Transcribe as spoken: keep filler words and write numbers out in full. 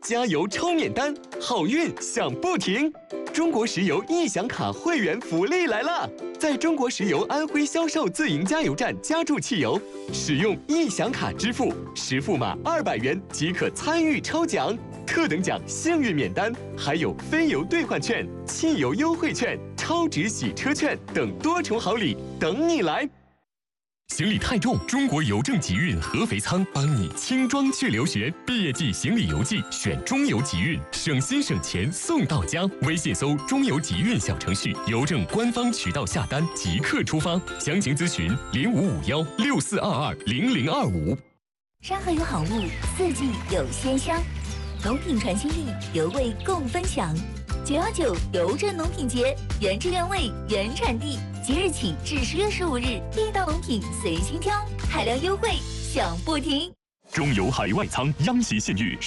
加油抽免单，好运享不停。中国石油易享卡会员福利来了！在中国石油安徽销售自营加油站加注汽油，使用易享卡支付，实付码二百元即可参与抽奖。特等奖幸运免单，还有飞油兑换券、汽油优惠券、超值洗车券等多重好礼等你来。行李太重，中国邮政集运合肥仓帮你轻装去留学。毕业季行李邮寄选中邮集运，省心省钱送到家。微信搜中邮集运小程序，邮政官方渠道下单即刻出发。详情咨询零五五幺六四二二零零二五。 山河有好物，四季有鲜香，农品传心意，油味共分享。九幺九邮政农品节，原汁原味，原产地。即日起至十月十五日，地道农品随心挑，海量优惠享不停。 中油海外仓央喜信誉。